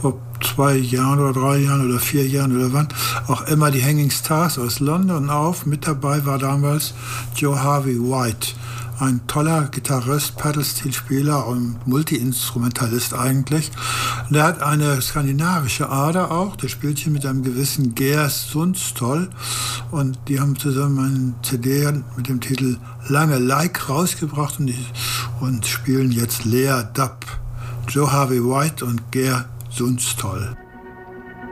vor 2 Jahren oder 3 Jahren oder 4 Jahren oder wann auch immer die Hanging Stars aus London auf. Mit dabei war damals Joe Harvey White, ein toller Gitarrist, Pedal-Steel-Spieler und Multi-Instrumentalist eigentlich. Und der hat eine skandinavische Ader auch. Der spielt hier mit einem gewissen Geir Sundstol. Und die haben zusammen eine CD mit dem Titel Lange Like rausgebracht und spielen jetzt Leer Dub. Joe Harvey White und Geir Sundstol.